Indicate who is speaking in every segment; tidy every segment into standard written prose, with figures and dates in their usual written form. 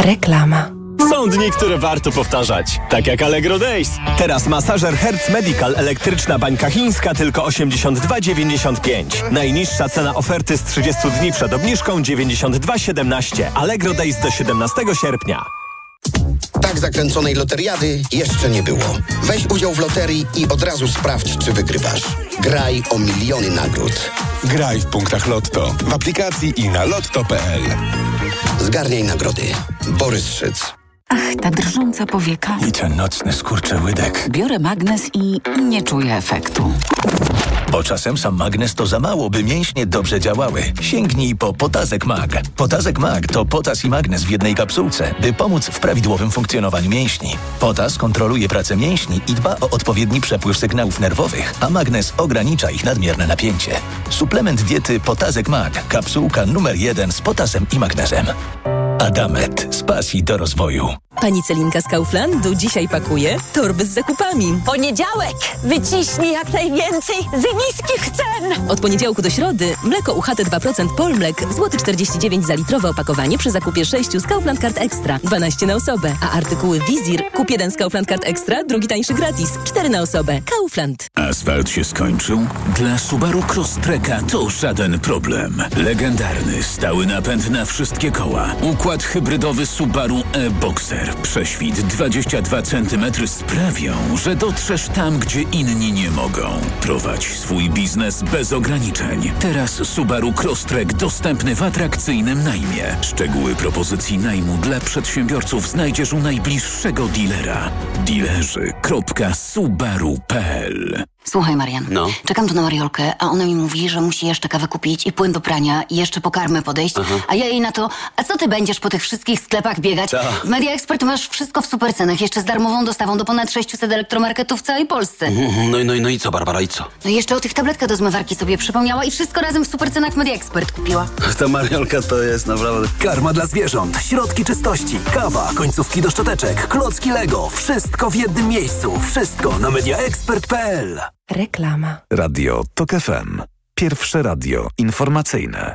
Speaker 1: Reklama.
Speaker 2: Są dni, które warto powtarzać. Tak jak Allegro Days. Teraz masażer Hertz Medical elektryczna bańka chińska tylko 82,95. Najniższa cena oferty z 30 dni przed obniżką 92,17. Allegro Days do 17 sierpnia.
Speaker 3: Tak zakręconej loteriady jeszcze nie było. Weź udział w loterii i od razu sprawdź, czy wygrywasz. Graj o miliony nagród.
Speaker 4: Graj w punktach Lotto, w aplikacji i na lotto.pl.
Speaker 3: Zgarniaj nagrody. Borys Szyc.
Speaker 5: Ach, ta drżąca powieka.
Speaker 6: I ten nocny skurczyłydek.
Speaker 5: Biorę magnes i nie czuję efektu.
Speaker 6: Bo czasem sam magnes to za mało, by mięśnie dobrze działały. Sięgnij po Potazek Mag. Potazek Mag to potas i magnes w jednej kapsułce, by pomóc w prawidłowym funkcjonowaniu mięśni. Potas kontroluje pracę mięśni i dba o odpowiedni przepływ sygnałów nerwowych, a magnes ogranicza ich nadmierne napięcie. Suplement diety Potazek Mag. Kapsułka numer 1 z potasem i magnesem. Adamet. Z pasji do rozwoju.
Speaker 7: Pani Celinka z Kauflandu dzisiaj pakuje torby z zakupami.
Speaker 8: Poniedziałek! Wyciśnij jak najwięcej z niskich cen!
Speaker 7: Od poniedziałku do środy mleko UHT 2% Polmlek złoty 49 za litrowe opakowanie przy zakupie 6 z Kaufland Card Extra, 12 na osobę. A artykuły Wizir kup 1 z Kaufland Card Extra, drugi tańszy gratis, 4 na osobę. Kaufland.
Speaker 9: Asfalt się skończył? Dla Subaru Crosstreka to żaden problem. Legendarny, stały napęd na wszystkie koła. Układ hybrydowy Subaru e-Boxer. Prześwit 22 cm sprawią, że dotrzesz tam, gdzie inni nie mogą. Prowadź swój biznes bez ograniczeń. Teraz Subaru Crosstrek dostępny w atrakcyjnym najmie. Szczegóły propozycji najmu dla przedsiębiorców znajdziesz u najbliższego dealera. Dealerzy.subaru.pl.
Speaker 5: Słuchaj, Marian, czekam tu na Mariolkę, a ona mi mówi, że musi jeszcze kawę kupić i płyn do prania i jeszcze po karmę podejść, a ja jej na to, a co ty będziesz po tych wszystkich sklepach biegać? W Media Expert masz wszystko w supercenach, jeszcze z darmową dostawą do ponad 600 elektromarketów w całej Polsce.
Speaker 10: No i co, Barbara, i co?
Speaker 5: No i jeszcze o tych tabletkach do zmywarki sobie przypomniała i wszystko razem w supercenach w Media Expert kupiła.
Speaker 10: Ta Mariolka to jest naprawdę...
Speaker 11: Karma dla zwierząt, środki czystości, kawa, końcówki do szczoteczek, klocki Lego. Wszystko w jednym miejscu. Wszystko na mediaexpert.pl.
Speaker 1: Reklama.
Speaker 12: Radio TOK FM. Pierwsze radio informacyjne.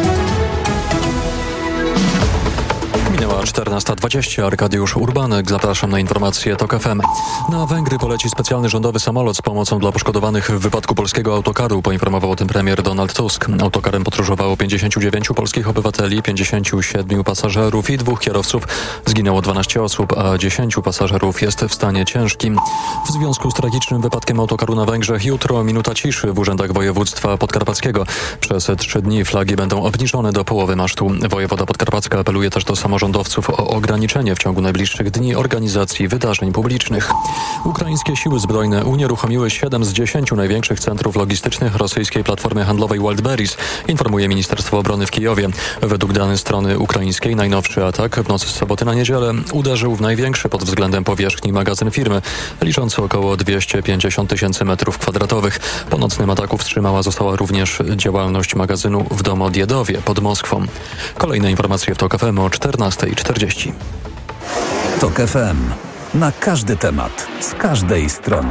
Speaker 13: Minęła 14:20. Arkadiusz Urbanek. Zapraszam na informacje TOK FM. Na Węgry poleci specjalny rządowy samolot z pomocą dla poszkodowanych w wypadku polskiego autokaru. Poinformował o tym premier Donald Tusk. Autokarem podróżowało 59 polskich obywateli, 57 pasażerów i 2 kierowców. Zginęło 12 osób, a 10 pasażerów jest w stanie ciężkim. W związku z tragicznym wypadkiem autokaru na Węgrzech jutro minuta ciszy w urzędach województwa podkarpackiego. Przez 3 dni flagi będą obniżone do połowy masztu. Wojewoda podkarpacka apeluje też do samorządowców o ograniczenie w ciągu najbliższych dni organizacji wydarzeń publicznych. Ukraińskie siły zbrojne unieruchomiły 7 z 10 największych centrów logistycznych rosyjskiej platformy handlowej Wildberries, informuje Ministerstwo Obrony w Kijowie. Według danych strony ukraińskiej najnowszy atak w nocy z soboty na niedzielę uderzył w największy pod względem powierzchni magazyn firmy, liczący około 250 000 m2. Po nocnym ataku wstrzymała została również działalność magazynu w Domodjedowie pod Moskwą. Kolejne informacje w TOK FM o 14:40.
Speaker 12: TOK FM. Na każdy temat, z każdej strony.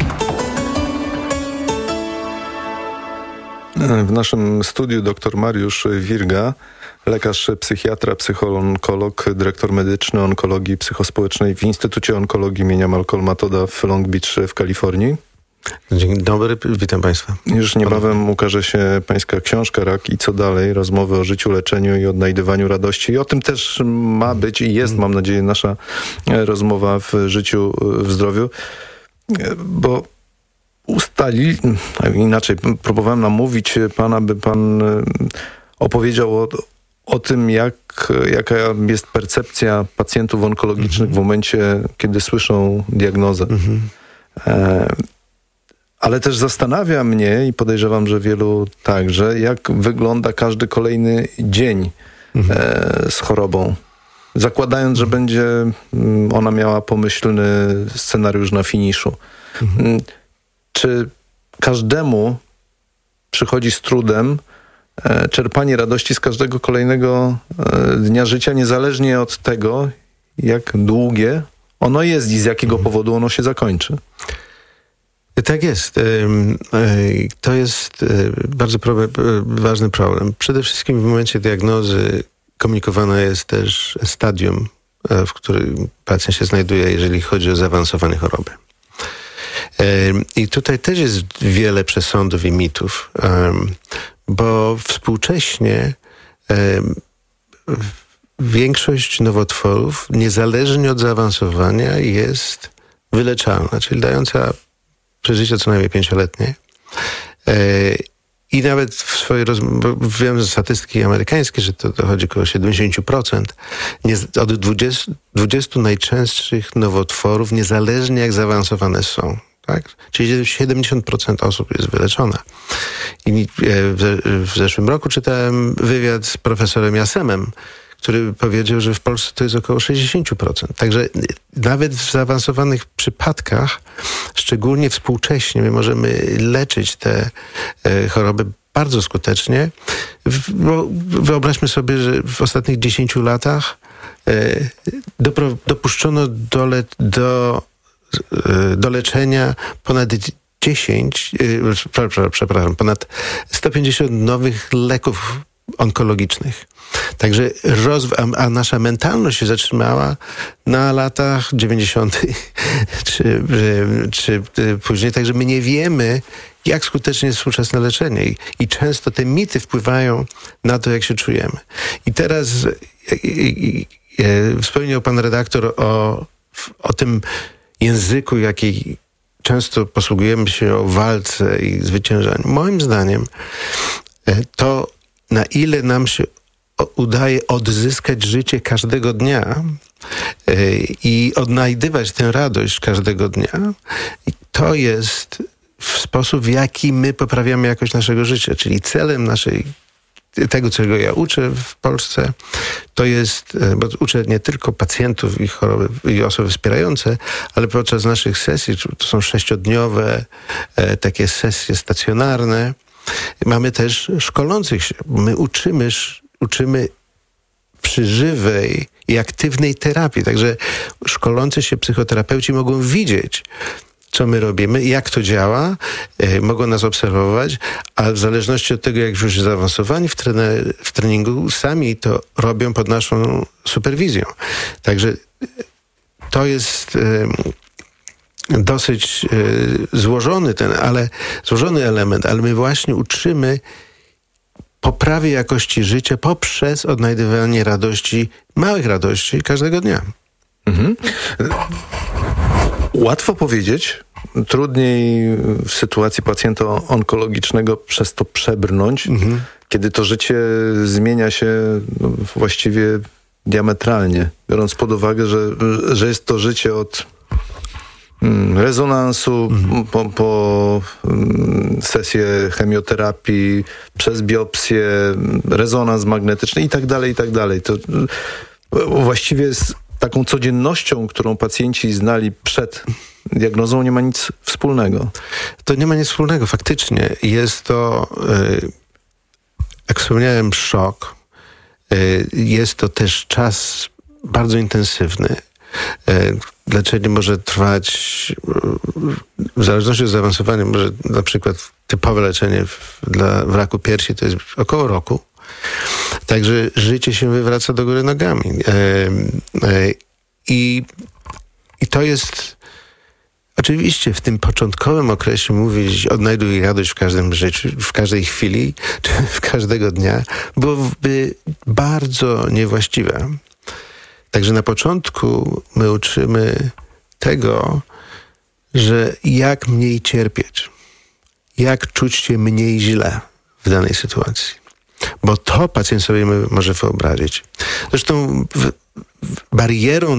Speaker 14: W naszym studiu dr Mariusz Wirga, lekarz psychiatra, psychoonkolog, dyrektor medyczny onkologii psychospołecznej w Instytucie Onkologii imienia Malcolma Todda w Long Beach w Kalifornii.
Speaker 15: Dzień dobry, witam Państwa.
Speaker 14: Już niebawem ukaże się Pańska książka Rak i co dalej? Rozmowy o życiu, leczeniu i odnajdywaniu radości. I o tym też ma być i jest, mam nadzieję, nasza rozmowa w życiu, w zdrowiu. Bo inaczej, próbowałem namówić Pana, by Pan opowiedział o tym, jaka jest percepcja pacjentów onkologicznych w momencie, kiedy słyszą diagnozę. Ale też zastanawia mnie i podejrzewam, że wielu także, jak wygląda każdy kolejny dzień z chorobą. Zakładając, że będzie ona miała pomyślny scenariusz na finiszu. Czy każdemu przychodzi z trudem czerpanie radości z każdego kolejnego dnia życia, niezależnie od tego, jak długie ono jest i z jakiego powodu ono się zakończy?
Speaker 15: Tak jest. To jest bardzo ważny problem. Przede wszystkim w momencie diagnozy komunikowane jest też stadium w którym pacjent się znajduje, jeżeli chodzi o zaawansowane choroby. I tutaj też jest wiele przesądów i mitów, bo współcześnie większość nowotworów, niezależnie od zaawansowania, jest wyleczalna, czyli dająca przeżycie co najmniej 5-letnie. I nawet w swojej wiem ze statystyki amerykańskiej, że to dochodzi około 70%. Od 20 najczęstszych nowotworów, niezależnie jak zaawansowane są. Tak? Czyli 70% osób jest wyleczona. I w zeszłym roku czytałem wywiad z profesorem Jasemem, który powiedział, że w Polsce to jest około 60%. Także nawet w zaawansowanych przypadkach, szczególnie współcześnie, my możemy leczyć te choroby bardzo skutecznie. Bo wyobraźmy sobie, że w ostatnich 10 latach dopuszczono do leczenia ponad ponad 150 nowych leków onkologicznych. Także a nasza mentalność się zatrzymała na latach 90. czy później. Także my nie wiemy, jak skutecznie jest współczesne leczenie. I często te mity wpływają na to, jak się czujemy. I teraz wspomniał pan redaktor o tym języku, jaki często posługujemy się o walce i zwyciężaniu. Moim zdaniem to, na ile nam się udaje odzyskać życie każdego dnia i odnajdywać tę radość każdego dnia, to jest sposób, w jaki my poprawiamy jakość naszego życia. Czyli celem tego, czego ja uczę w Polsce, to jest, bo uczę nie tylko pacjentów i choroby i osoby wspierające, ale podczas naszych sesji, to są 6-dniowe takie sesje stacjonarne, mamy też szkolących się. My uczymy przy żywej i aktywnej terapii. Także szkolący się psychoterapeuci mogą widzieć, co my robimy, jak to działa, mogą nas obserwować, a w zależności od tego, jak już zaawansowani w treningu, sami to robią pod naszą superwizją. Także to jest dosyć złożony element, ale my właśnie uczymy poprawy jakości życia poprzez odnajdywanie radości, małych radości każdego dnia.
Speaker 14: Mhm. Łatwo powiedzieć, trudniej w sytuacji pacjenta onkologicznego przez to przebrnąć, kiedy to życie zmienia się właściwie diametralnie, biorąc pod uwagę, że jest to życie od rezonansu, po sesję chemioterapii, przez biopsję, rezonans magnetyczny i tak dalej. To właściwie z taką codziennością, którą pacjenci znali przed diagnozą, nie ma nic wspólnego.
Speaker 15: To nie ma nic wspólnego, faktycznie. Jest to, jak wspomniałem, szok. Jest to też czas bardzo intensywny. Leczenie może trwać, w zależności od zaawansowania, może na przykład typowe leczenie dla raku piersi to jest około roku. Także życie się wywraca do góry nogami. I to jest oczywiście w tym początkowym okresie mówić odnajduj radość w każdym życiu, w każdej chwili, czy w każdego dnia, byłoby bardzo niewłaściwe. Także na początku my uczymy tego, że jak mniej cierpieć, jak czuć się mniej źle w danej sytuacji. Bo to pacjent sobie może wyobrazić. Zresztą barierą,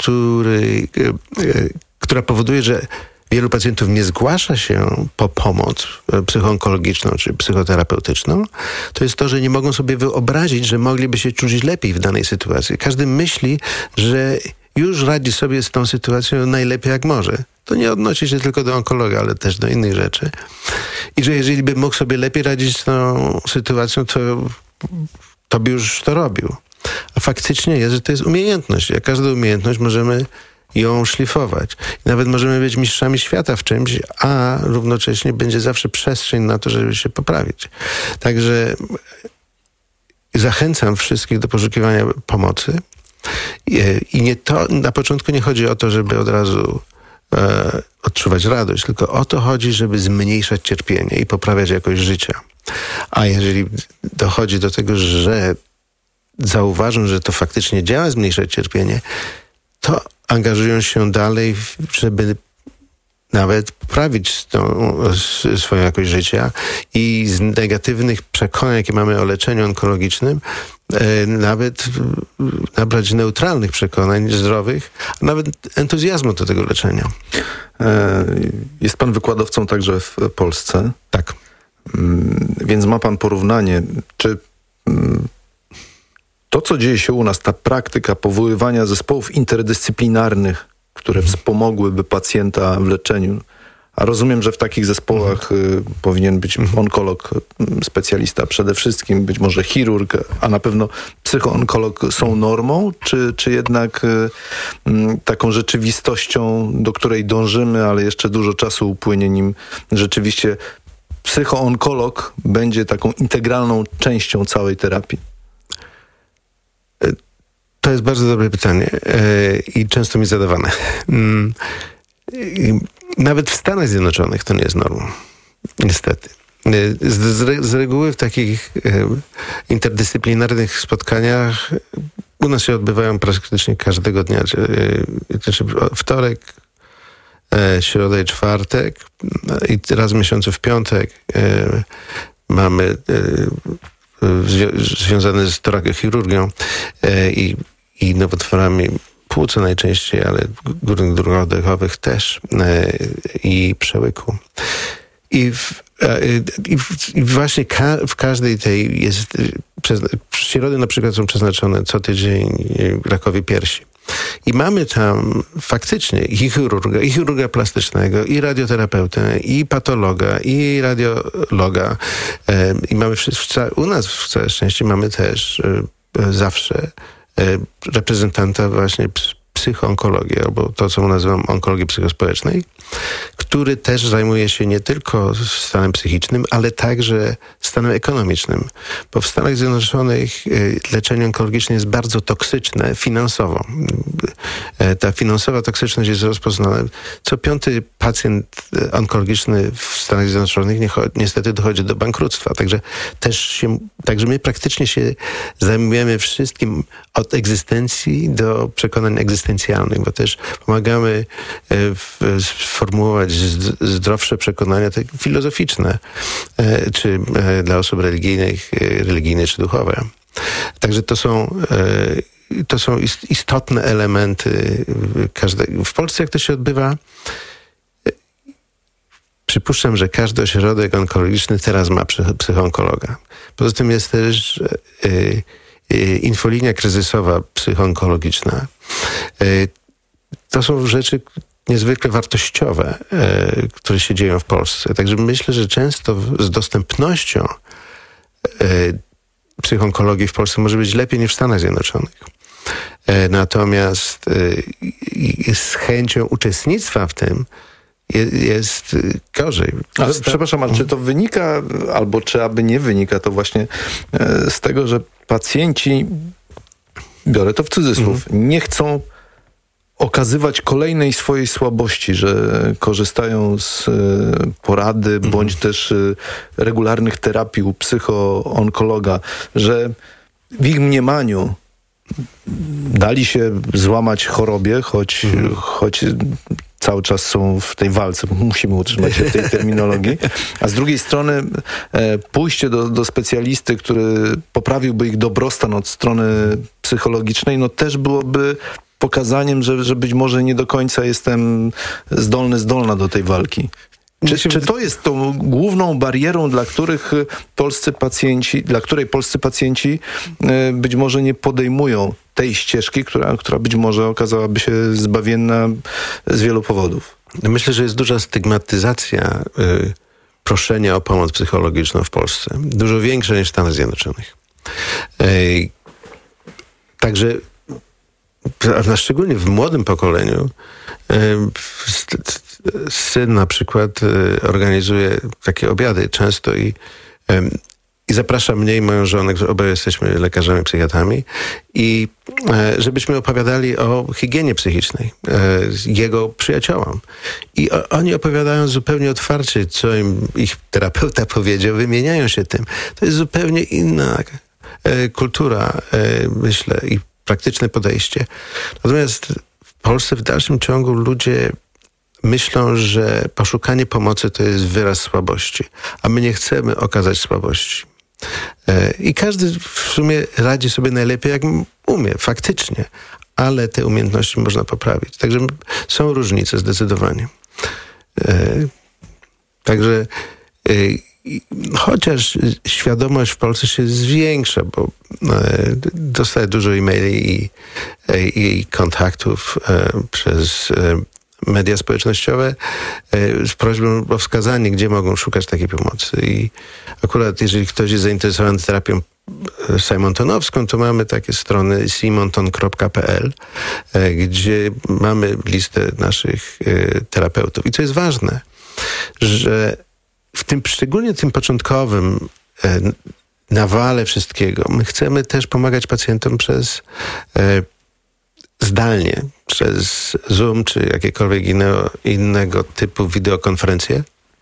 Speaker 15: która powoduje, że wielu pacjentów nie zgłasza się po pomoc psychoonkologiczną czy psychoterapeutyczną, to jest to, że nie mogą sobie wyobrazić, że mogliby się czuć lepiej w danej sytuacji. Każdy myśli, że już radzi sobie z tą sytuacją najlepiej jak może. To nie odnosi się tylko do onkologa, ale też do innych rzeczy. I że jeżeli by mógł sobie lepiej radzić z tą sytuacją, to by już to robił. A faktycznie jest, że to jest umiejętność. Jak każda umiejętność możemy ją szlifować. I nawet możemy być mistrzami świata w czymś, a równocześnie będzie zawsze przestrzeń na to, żeby się poprawić. Także zachęcam wszystkich do poszukiwania pomocy. I na początku nie chodzi o to, żeby od razu odczuwać radość, tylko o to chodzi, żeby zmniejszać cierpienie i poprawiać jakość życia. A jeżeli dochodzi do tego, że zauważą, że to faktycznie działa zmniejszać cierpienie, to angażują się dalej, żeby nawet poprawić swoją jakość życia i z negatywnych przekonań, jakie mamy o leczeniu onkologicznym, nawet nabrać neutralnych przekonań, zdrowych, a nawet entuzjazmu do tego leczenia.
Speaker 14: Jest pan wykładowcą także w Polsce.
Speaker 15: Tak.
Speaker 14: Więc ma pan porównanie, czy to, co dzieje się u nas, ta praktyka powoływania zespołów interdyscyplinarnych, które wspomogłyby pacjenta w leczeniu, a rozumiem, że w takich zespołach powinien być onkolog, specjalista przede wszystkim, być może chirurg, a na pewno psychoonkolog są normą, czy jednak taką rzeczywistością, do której dążymy, ale jeszcze dużo czasu upłynie, nim rzeczywiście psychoonkolog będzie taką integralną częścią całej terapii?
Speaker 15: To jest bardzo dobre pytanie i często mi zadawane. Nawet w Stanach Zjednoczonych to nie jest normą. Niestety. Z reguły w takich interdyscyplinarnych spotkaniach u nas się odbywają praktycznie każdego dnia. Wtorek, środę i czwartek i raz w miesiącu w piątek mamy związane z torakochirurgią i nowotworami płuca najczęściej, ale górnych dróg oddechowych też i przełyku. I właśnie w każdej tej jest... Środy na przykład są przeznaczone co tydzień rakowi piersi. I mamy tam faktycznie i chirurga plastycznego, i radioterapeutę, i patologa, i radiologa. I mamy u nas w całe szczęście mamy też zawsze reprezentanta właśnie psychoonkologii, albo to, co nazywam onkologii psychospołecznej, który też zajmuje się nie tylko stanem psychicznym, ale także stanem ekonomicznym. Bo w Stanach Zjednoczonych leczenie onkologiczne jest bardzo toksyczne finansowo. Ta finansowa toksyczność jest rozpoznana. Co 5. pacjent onkologiczny w Stanach Zjednoczonych niestety dochodzi do bankructwa. Także my praktycznie się zajmujemy wszystkim od egzystencji do przekonań egzystencjalnych, bo też pomagamy sformułować zdrowsze przekonania filozoficzne, czy dla osób religijnych czy duchowe. Także to są istotne elementy każdego. W Polsce jak to się odbywa? Przypuszczam, że każdy ośrodek onkologiczny teraz ma psychoonkologa. Poza tym jest też infolinia kryzysowa psychoonkologiczna. To są rzeczy niezwykle wartościowe, które się dzieją w Polsce. Także myślę, że często z dostępnością psychoonkologii w Polsce może być lepiej niż w Stanach Zjednoczonych. Natomiast z chęcią uczestnictwa w tym jest gorzej.
Speaker 14: Ale przepraszam, ale czy to wynika, albo czy aby nie wynika, to właśnie z tego, że pacjenci, biorę to w cudzysłów, nie chcą okazywać kolejnej swojej słabości, że korzystają z porady bądź też regularnych terapii u psychoonkologa, że w ich mniemaniu dali się złamać chorobie, choć cały czas są w tej walce, musimy utrzymać się w tej terminologii, a z drugiej strony pójście do specjalisty, który poprawiłby ich dobrostan od strony psychologicznej, no też byłoby pokazaniem, że być może nie do końca jestem zdolna do tej walki. Czy to jest tą główną barierą, dla której polscy pacjenci być może nie podejmują tej ścieżki, która być może okazałaby się zbawienna z wielu powodów?
Speaker 15: Myślę, że jest duża stygmatyzacja proszenia o pomoc psychologiczną w Polsce. Dużo większa niż w Stanach Zjednoczonych. Także szczególnie w młodym pokoleniu syn na przykład organizuje takie obiady często i i zapraszam mnie i moją żonę, oboje jesteśmy lekarzami, psychiatrami, i żebyśmy opowiadali o higienie psychicznej jego przyjaciołom. I oni opowiadają zupełnie otwarcie, co im ich terapeuta powiedział, wymieniają się tym. To jest zupełnie inna kultura, myślę, i praktyczne podejście. Natomiast w Polsce w dalszym ciągu ludzie myślą, że poszukanie pomocy to jest wyraz słabości, a my nie chcemy okazać słabości. I każdy w sumie radzi sobie najlepiej, jak umie, faktycznie, ale te umiejętności można poprawić. Także są różnice zdecydowanie. Także chociaż świadomość w Polsce się zwiększa, bo dostaję dużo e-maili i kontaktów przez media społecznościowe z prośbą o wskazanie, gdzie mogą szukać takiej pomocy. I akurat jeżeli ktoś jest zainteresowany terapią simontonowską, to mamy takie strony simonton.pl, gdzie mamy listę naszych terapeutów. I co jest ważne, że w tym, szczególnie tym początkowym nawale wszystkiego, my chcemy też pomagać pacjentom przez zdalnie, przez Zoom, czy jakiekolwiek innego typu wideokonferencje.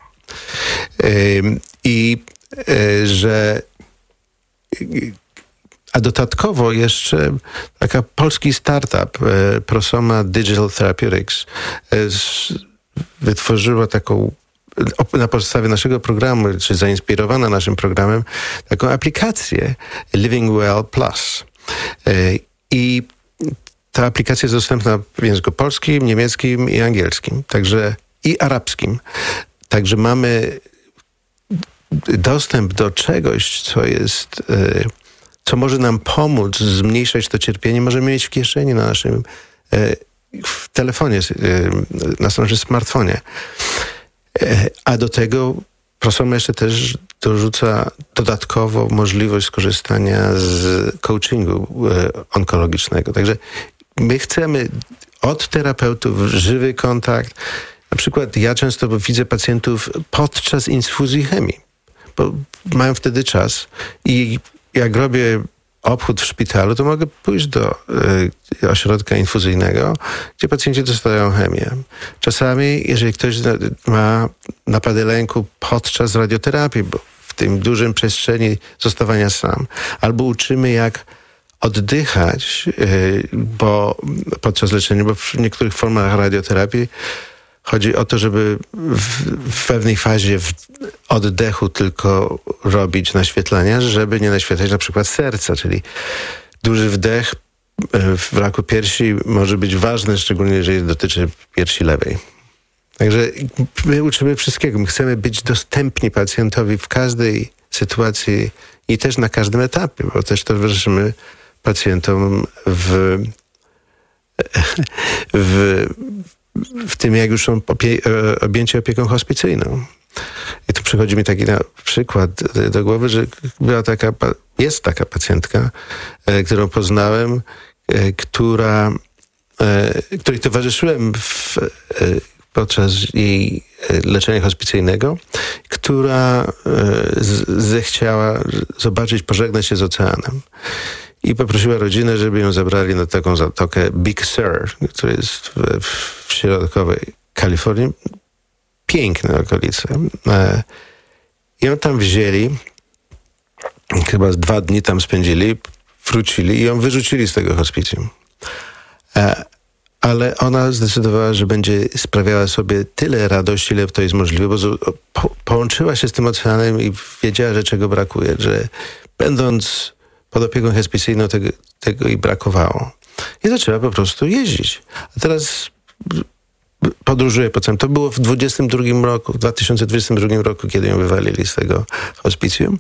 Speaker 15: A dodatkowo jeszcze taka polski startup, Prosoma Digital Therapeutics, wytworzyła taką, na podstawie naszego programu, czy zainspirowana naszym programem, taką aplikację Living Well Plus. I ta aplikacja jest dostępna w języku polskim, niemieckim i angielskim, także i arabskim. Także mamy dostęp do czegoś, co może nam pomóc zmniejszać to cierpienie. Możemy mieć w kieszeni na naszym w telefonie, na naszym smartfonie. A do tego Prosoma jeszcze też dorzuca dodatkowo możliwość skorzystania z coachingu onkologicznego. Także my chcemy od terapeutów żywy kontakt. Na przykład ja często widzę pacjentów podczas infuzji chemii, bo mają wtedy czas i jak robię obchód w szpitalu, to mogę pójść do ośrodka infuzyjnego, gdzie pacjenci dostają chemię. Czasami, jeżeli ktoś ma napady lęku podczas radioterapii, bo w tym dużym przestrzeni zostawania sam, albo uczymy, jak oddychać podczas leczenia, bo w niektórych formach radioterapii chodzi o to, żeby w pewnej fazie oddechu tylko robić naświetlania, żeby nie naświetlać na przykład serca, czyli duży wdech w raku piersi może być ważny, szczególnie jeżeli dotyczy piersi lewej. Także my uczymy wszystkiego. My chcemy być dostępni pacjentowi w każdej sytuacji i też na każdym etapie, bo też towarzyszymy pacjentom w tym, jak już są objęci opieką hospicyjną. I tu przychodzi mi taki przykład do głowy, że jest taka pacjentka, którą poznałem, której towarzyszyłem podczas jej leczenia hospicyjnego, która zechciała zobaczyć, pożegnać się z oceanem. I poprosiła rodzinę, żeby ją zabrali na taką zatokę Big Sur, która jest w środkowej Kalifornii. Piękne okolice. Ją tam wzięli, chyba 2 dni tam spędzili, wrócili i ją wyrzucili z tego hospicjum. Ale ona zdecydowała, że będzie sprawiała sobie tyle radości, ile to jest możliwe, bo połączyła się z tym oceanem i wiedziała, że czego brakuje, że będąc pod opieką hospicyjną tego jej brakowało. I zaczęła po prostu jeździć. A teraz podróżuje po całym. To było w 2022 roku, kiedy ją wywalili z tego hospicjum.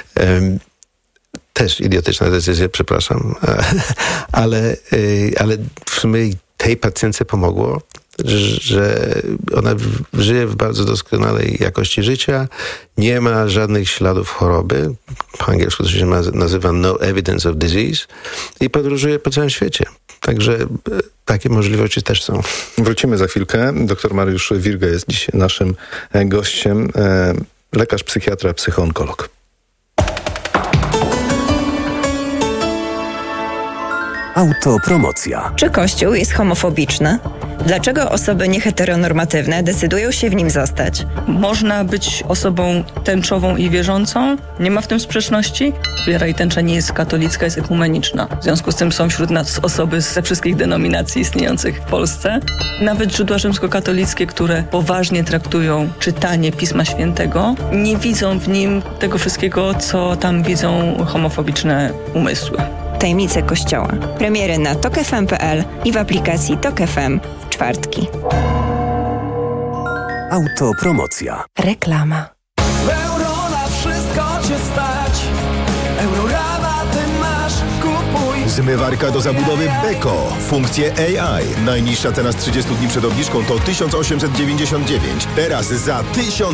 Speaker 15: Też idiotyczna decyzja, przepraszam. Ale w sumie tej pacjentce pomogło, że ona żyje w bardzo doskonałej jakości życia, nie ma żadnych śladów choroby, po angielsku to się nazywa no evidence of disease, i podróżuje po całym świecie. Także takie możliwości też są.
Speaker 14: Wrócimy za chwilkę. Dr Mariusz Wirga jest dziś naszym gościem. Lekarz, psychiatra, psychoonkolog.
Speaker 12: Autopromocja.
Speaker 1: Czy Kościół jest homofobiczny? Dlaczego osoby nieheteronormatywne decydują się w nim zostać?
Speaker 16: Można być osobą tęczową i wierzącą, nie ma w tym sprzeczności. Wiara i tęcza nie jest katolicka, jest ekumeniczna. W związku z tym są wśród nas osoby ze wszystkich denominacji istniejących w Polsce. Nawet źródła rzymskokatolickie, które poważnie traktują czytanie Pisma Świętego, nie widzą w nim tego wszystkiego, co tam widzą homofobiczne umysły.
Speaker 1: Tajemnice Kościoła. Premiery na tokefm.pl i w aplikacji Tok FM w czwartki.
Speaker 12: Autopromocja.
Speaker 17: Reklama.
Speaker 18: Euro na wszystko cię stać. Eurorama ty masz, kupuj.
Speaker 19: Zmywarka do zabudowy Beko. Funkcje AI. Najniższa cena z 30 dni przed obniżką to 1899. Teraz za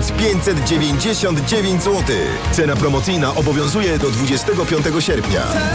Speaker 19: 1599 zł. Cena promocyjna obowiązuje do 25 sierpnia.